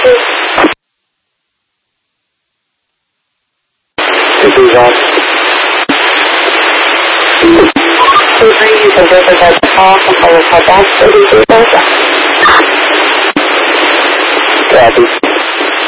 This is Please deliver the call from our back 33,000.